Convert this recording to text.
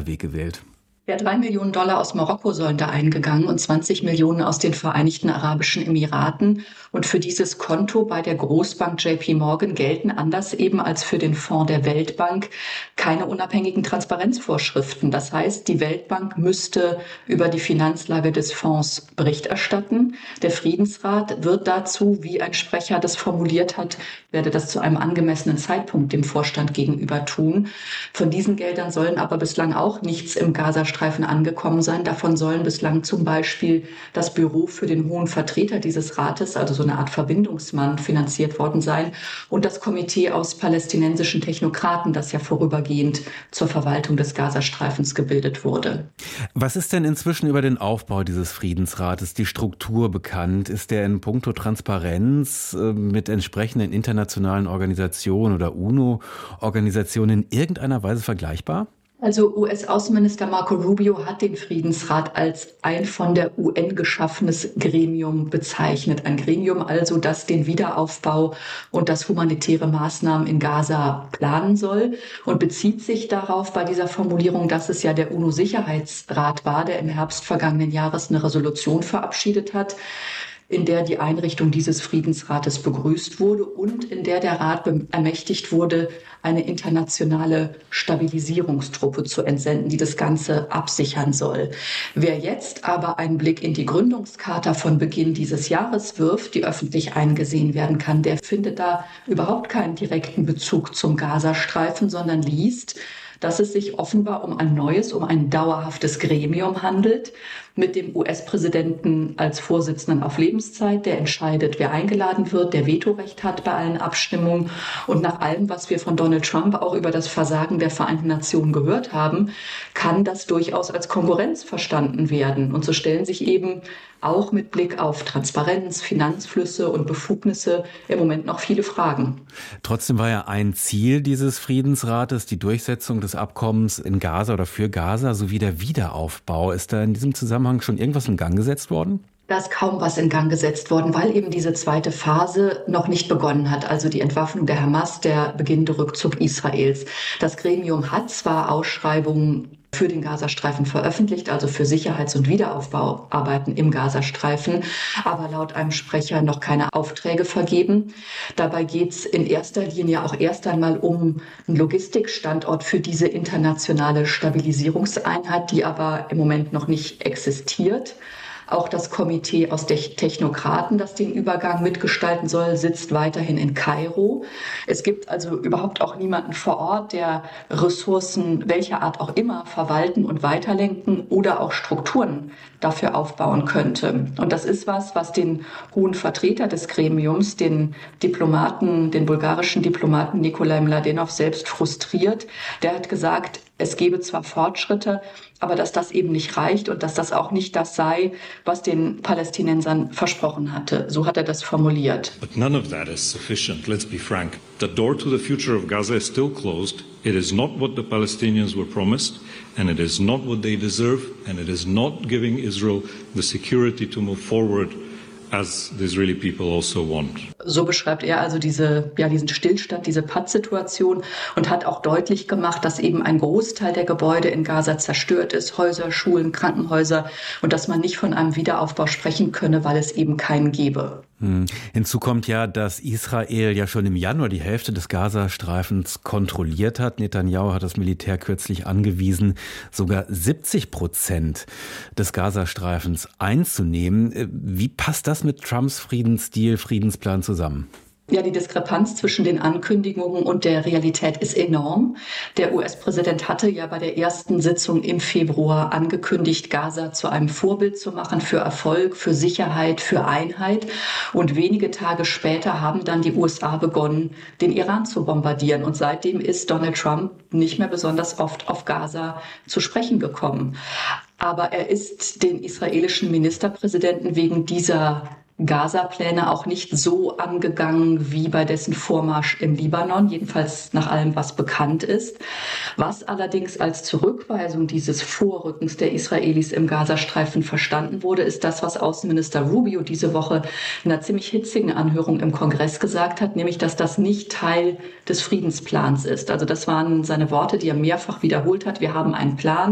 Weg gewählt? Ja, 3 Millionen Dollar aus Marokko sollen da eingegangen und 20 Millionen aus den Vereinigten Arabischen Emiraten. Und für dieses Konto bei der Großbank JP Morgan gelten anders eben als für den Fonds der Weltbank keine unabhängigen Transparenzvorschriften. Das heißt, die Weltbank müsste über die Finanzlage des Fonds Bericht erstatten. Der Friedensrat wird dazu, wie ein Sprecher das formuliert hat, werde das zu einem angemessenen Zeitpunkt dem Vorstand gegenüber tun. Von diesen Geldern sollen aber bislang auch nichts im Gazastreifen angekommen sein. Davon sollen bislang zum Beispiel das Büro für den hohen Vertreter dieses Rates, also so eine Art Verbindungsmann, finanziert worden sein und das Komitee aus palästinensischen Technokraten, das ja vorübergehend zur Verwaltung des Gazastreifens gebildet wurde. Was ist denn inzwischen über den Aufbau dieses Friedensrates, die Struktur bekannt? Ist der in puncto Transparenz mit entsprechenden internationalen Organisationen oder UNO-Organisationen in irgendeiner Weise vergleichbar? Also US-Außenminister Marco Rubio hat den Friedensrat als ein von der UN geschaffenes Gremium bezeichnet. Ein Gremium also, das den Wiederaufbau und das humanitäre Maßnahmen in Gaza planen soll und bezieht sich darauf bei dieser Formulierung, dass es ja der UNO-Sicherheitsrat war, der im Herbst vergangenen Jahres eine Resolution verabschiedet hat, in der die Einrichtung dieses Friedensrates begrüßt wurde und in der der Rat ermächtigt wurde, eine internationale Stabilisierungstruppe zu entsenden, die das Ganze absichern soll. Wer jetzt aber einen Blick in die Gründungscharta von Beginn dieses Jahres wirft, die öffentlich eingesehen werden kann, der findet da überhaupt keinen direkten Bezug zum Gazastreifen, sondern liest, dass es sich offenbar um ein dauerhaftes Gremium handelt, mit dem US-Präsidenten als Vorsitzenden auf Lebenszeit, der entscheidet, wer eingeladen wird, der Vetorecht hat bei allen Abstimmungen. Und nach allem, was wir von Donald Trump auch über das Versagen der Vereinten Nationen gehört haben, kann das durchaus als Konkurrenz verstanden werden. Und so stellen sich eben auch mit Blick auf Transparenz, Finanzflüsse und Befugnisse im Moment noch viele Fragen. Trotzdem war ja ein Ziel dieses Friedensrates die Durchsetzung des Abkommens in Gaza oder für Gaza sowie der Wiederaufbau. Ist da in diesem Zusammenhang schon irgendwas in Gang gesetzt worden? Da ist kaum was in Gang gesetzt worden, weil eben diese zweite Phase noch nicht begonnen hat, also die Entwaffnung der Hamas, der beginnende Rückzug Israels. Das Gremium hat zwar Ausschreibungen für den Gazastreifen veröffentlicht, also für Sicherheits- und Wiederaufbauarbeiten im Gazastreifen, aber laut einem Sprecher noch keine Aufträge vergeben. Dabei geht es in erster Linie auch erst einmal um einen Logistikstandort für diese internationale Stabilisierungseinheit, die aber im Moment noch nicht existiert. Auch das Komitee aus Technokraten, das den Übergang mitgestalten soll, sitzt weiterhin in Kairo. Es gibt also überhaupt auch niemanden vor Ort, der Ressourcen welcher Art auch immer verwalten und weiterlenken oder auch Strukturen dafür aufbauen könnte. Und das ist was den hohen Vertreter des Gremiums, den bulgarischen Diplomaten Nikolai Mladenov selbst frustriert. Der hat gesagt, es gebe zwar Fortschritte, aber dass das eben nicht reicht und dass das auch nicht das sei, was den Palästinensern versprochen hatte. So hat er das formuliert. But none of that is sufficient, let's be frank. The door to the future of Gaza is still closed. It is not what the Palestinians were promised, and it is not what they deserve, and it is not giving Israel the security to move forward as the Israeli people also want. So beschreibt er also diesen Stillstand, diese Pattsituation und hat auch deutlich gemacht, dass eben ein Großteil der Gebäude in Gaza zerstört ist, Häuser, Schulen, Krankenhäuser, und dass man nicht von einem Wiederaufbau sprechen könne, weil es eben keinen gebe. Hinzu kommt ja, dass Israel ja schon im Januar die Hälfte des Gazastreifens kontrolliert hat. Netanyahu hat das Militär kürzlich angewiesen, sogar 70% des Gazastreifens einzunehmen. Wie passt das mit Trumps Friedensplan zusammen? Ja, die Diskrepanz zwischen den Ankündigungen und der Realität ist enorm. Der US-Präsident hatte ja bei der ersten Sitzung im Februar angekündigt, Gaza zu einem Vorbild zu machen für Erfolg, für Sicherheit, für Einheit. Und wenige Tage später haben dann die USA begonnen, den Iran zu bombardieren. Und seitdem ist Donald Trump nicht mehr besonders oft auf Gaza zu sprechen gekommen. Aber er ist den israelischen Ministerpräsidenten wegen dieser Gaza-Pläne auch nicht so angegangen wie bei dessen Vormarsch im Libanon, jedenfalls nach allem, was bekannt ist. Was allerdings als Zurückweisung dieses Vorrückens der Israelis im Gazastreifen verstanden wurde, ist das, was Außenminister Rubio diese Woche in einer ziemlich hitzigen Anhörung im Kongress gesagt hat, nämlich, dass das nicht Teil des Friedensplans ist. Also das waren seine Worte, die er mehrfach wiederholt hat. Wir haben einen Plan.